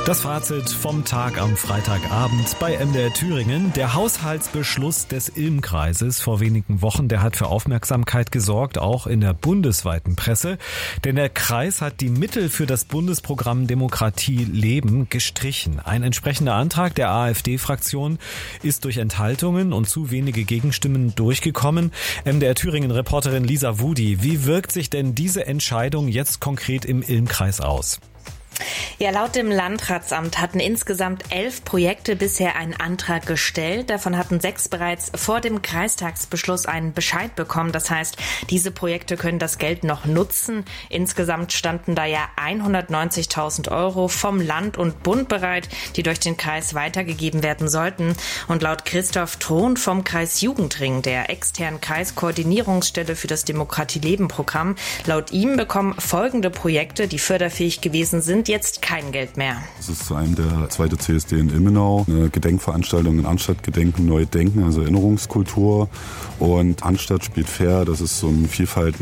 Das Fazit vom Tag am Freitagabend bei MDR Thüringen. Der Haushaltsbeschluss des Ilm-Kreises vor wenigen Wochen, der hat für Aufmerksamkeit gesorgt, auch in der bundesweiten Presse. Denn der Kreis hat die Mittel für das Bundesprogramm Demokratie leben gestrichen. Ein entsprechender Antrag der AfD-Fraktion ist durch Enthaltungen und zu wenige Gegenstimmen durchgekommen. MDR Thüringen-Reporterin Lisa Wudi, wie wirkt sich denn diese Entscheidung jetzt konkret im Ilm-Kreis aus? Ja, laut dem Landratsamt hatten insgesamt 11 Projekte bisher einen Antrag gestellt. Davon hatten 6 bereits vor dem Kreistagsbeschluss einen Bescheid bekommen. Das heißt, diese Projekte können das Geld noch nutzen. Insgesamt standen da ja 190.000 € vom Land und Bund bereit, die durch den Kreis weitergegeben werden sollten. Und laut Christoph Thron vom Kreis Jugendring, der externen Kreiskoordinierungsstelle für das Demokratie-Leben-Programm, laut ihm bekommen folgende Projekte, die förderfähig gewesen sind, jetzt kein Geld mehr. Das ist zu einem der zweite CSD in Ilmenau, eine Gedenkveranstaltung in Anstatt Gedenken, Neu Denken, also Erinnerungskultur. Und Anstatt spielt fair, das ist so ein Vielfalt,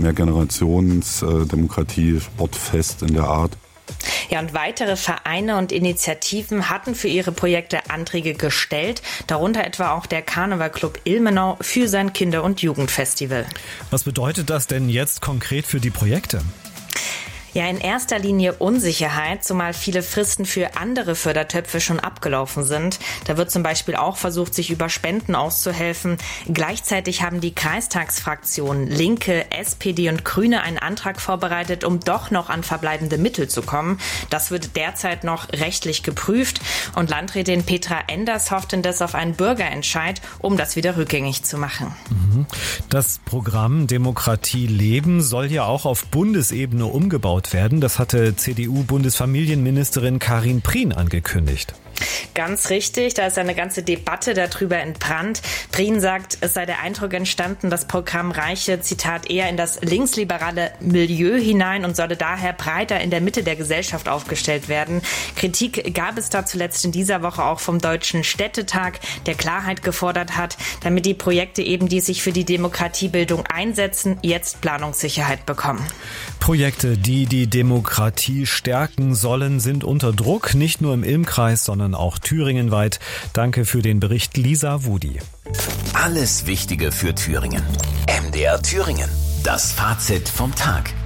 Mehrgenerations-Demokratie, Sportfest in der Art. Ja, und weitere Vereine und Initiativen hatten für ihre Projekte Anträge gestellt, darunter etwa auch der Karnevalclub Ilmenau für sein Kinder- und Jugendfestival. Was bedeutet das denn jetzt konkret für die Projekte? Ja, in erster Linie Unsicherheit, zumal viele Fristen für andere Fördertöpfe schon abgelaufen sind. Da wird zum Beispiel auch versucht, sich über Spenden auszuhelfen. Gleichzeitig haben die Kreistagsfraktionen Linke, SPD und Grüne einen Antrag vorbereitet, um doch noch an verbleibende Mittel zu kommen. Das wird derzeit noch rechtlich geprüft. Und Landrätin Petra Enders hofft indes auf einen Bürgerentscheid, um das wieder rückgängig zu machen. Das Programm Demokratie leben soll ja auch auf Bundesebene umgebaut werden. Das hatte CDU-Bundesfamilienministerin Karin Prien angekündigt. Ganz richtig, da ist eine ganze Debatte darüber entbrannt. Prien sagt, es sei der Eindruck entstanden, das Programm reiche, Zitat, eher in das linksliberale Milieu hinein und solle daher breiter in der Mitte der Gesellschaft aufgestellt werden. Kritik gab es da zuletzt in dieser Woche auch vom Deutschen Städtetag, der Klarheit gefordert hat, damit die Projekte eben, die sich für die Demokratiebildung einsetzen, jetzt Planungssicherheit bekommen. Projekte, die die Demokratie stärken sollen, sind unter Druck, nicht nur im Ilm-Kreis, sondern auch thüringenweit. Danke für den Bericht, Lisa Wudi. Alles Wichtige für Thüringen. MDR Thüringen. Das Fazit vom Tag.